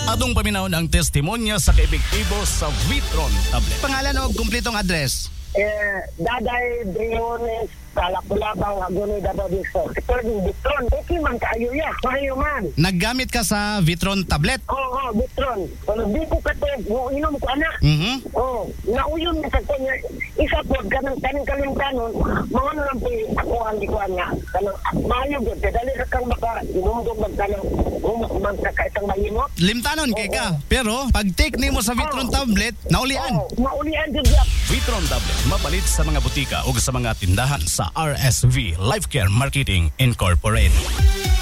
Atong paminawon ang testimonya sa kaepektibo sa Vitron tablet. Pangalan o kumpletong address? Daday Briones Kalakulabaw Hagonoy Davao del Sur. Pwedeng Vitron. Okay man kayo ya. Mahayo man. Naggamit ka sa Vitron tablet? Oo, Vitron. Kung di ko katog, inom ko anak. Nauyon na sa kanya. Isa po, ganang kaning-kalimtanon, mga nalang po ako ang likuan niya. Kanang mahayo gud. Dali ka kang baka inumdog magkanang magkakaitang mahimot. Limtanon kay ka. Pero pag take nimo sa Vitron tablet, naulian. Maulian jud ya. Vitron tablet mapalit sa mga butika o sa mga tindahan sa RSV Life Care Marketing Incorporated.